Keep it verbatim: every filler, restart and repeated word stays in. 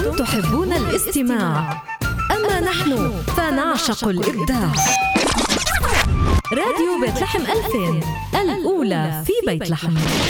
أنتم تحبون الاستماع، أما نحن فنعشق الإبداع. راديو بيت لحم ألفين، الأولى في بيت لحم.